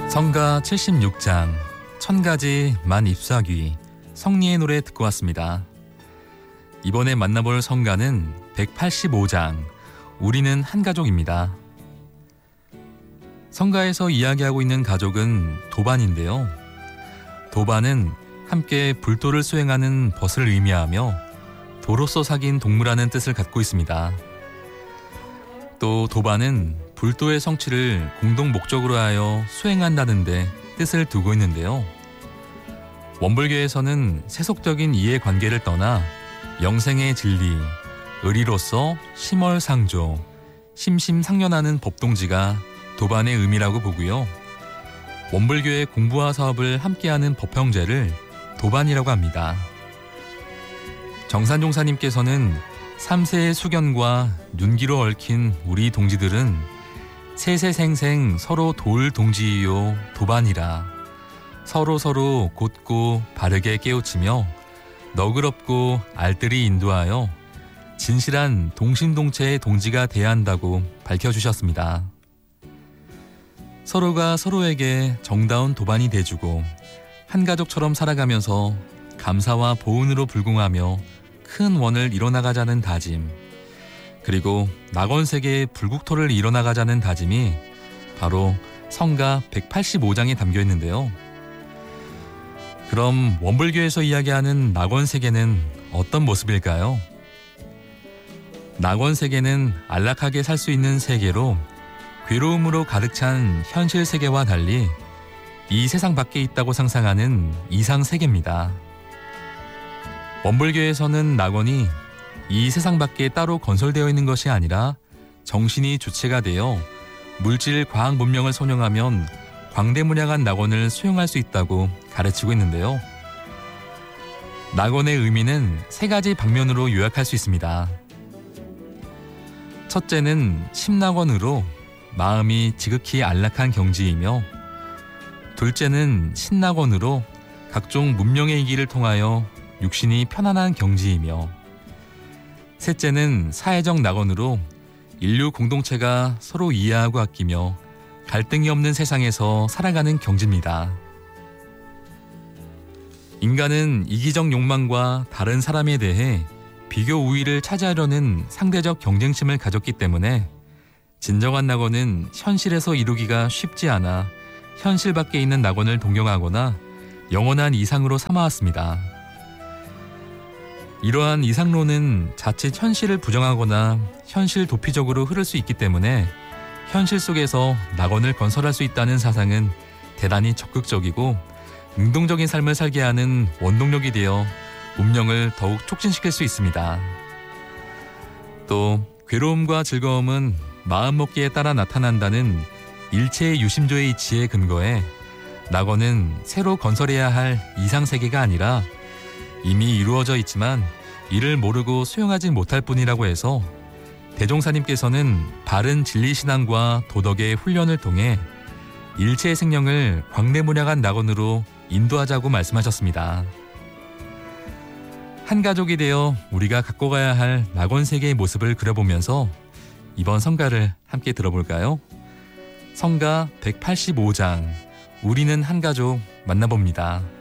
성가 76장 천가지 만입사귀 성리의 노래 듣고 왔습니다. 이번에 만나볼 성가는 185장 우리는 한 가족입니다. 성가에서 이야기하고 있는 가족은 도반인데요. 도반은 함께 불도를 수행하는 벗을 의미하며 도로서 사귄 동무라는 뜻을 갖고 있습니다. 또 도반은 불도의 성취를 공동 목적으로 하여 수행한다는 데 뜻을 두고 있는데요. 원불교에서는 세속적인 이해관계를 떠나 영생의 진리, 의리로서 심월상조, 심심상련하는 법동지가 도반의 의미라고 보고요. 원불교의 공부와 사업을 함께하는 법형제를 도반이라고 합니다. 정산종사님께서는 3세의 수견과 윤기로 얽힌 우리 동지들은 세세생생 서로 도울 동지이요 도반이라 서로 곧고 바르게 깨우치며 너그럽고 알뜰히 인도하여 진실한 동심동체의 동지가 돼야 한다고 밝혀주셨습니다. 서로가 서로에게 정다운 도반이 돼주고 한 가족처럼 살아가면서 감사와 보은으로 불궁하며 큰 원을 이뤄나가자는 다짐, 그리고 낙원세계의 불국토를 이뤄나가자는 다짐이 바로 성가 185장에 담겨 있는데요. 그럼 원불교에서 이야기하는 낙원세계는 어떤 모습일까요? 낙원세계는 안락하게 살 수 있는 세계로 괴로움으로 가득 찬 현실 세계와 달리 이 세상 밖에 있다고 상상하는 이상 세계입니다. 원불교에서는 낙원이 이 세상 밖에 따로 건설되어 있는 것이 아니라 정신이 주체가 되어 물질 과학 문명을 선용하면 광대무량한 낙원을 수용할 수 있다고 가르치고 있는데요. 낙원의 의미는 세 가지 방면으로 요약할 수 있습니다. 첫째는 심낙원으로 마음이 지극히 안락한 경지이며, 둘째는 신낙원으로 각종 문명의 이기를 통하여 육신이 편안한 경지이며, 셋째는 사회적 낙원으로 인류 공동체가 서로 이해하고 아끼며 갈등이 없는 세상에서 살아가는 경지입니다. 인간은 이기적 욕망과 다른 사람에 대해 비교 우위를 차지하려는 상대적 경쟁심을 가졌기 때문에 진정한 낙원은 현실에서 이루기가 쉽지 않아 현실 밖에 있는 낙원을 동경하거나 영원한 이상으로 삼아왔습니다. 이러한 이상론은 자칫 현실을 부정하거나 현실 도피적으로 흐를 수 있기 때문에 현실 속에서 낙원을 건설할 수 있다는 사상은 대단히 적극적이고 능동적인 삶을 살게 하는 원동력이 되어 문명을 더욱 촉진시킬 수 있습니다. 또 괴로움과 즐거움은 마음먹기에 따라 나타난다는 일체의 유심조의 이치에 근거해 낙원은 새로 건설해야 할 이상세계가 아니라 이미 이루어져 있지만 이를 모르고 수용하지 못할 뿐이라고 해서 대종사님께서는 바른 진리신앙과 도덕의 훈련을 통해 일체의 생명을 광대무량한 낙원으로 인도하자고 말씀하셨습니다. 한 가족이 되어 우리가 갖고 가야 할 낙원세계의 모습을 그려보면서 이번 성가를 함께 들어볼까요? 성가 185장 우리는 한 가족 만나봅니다.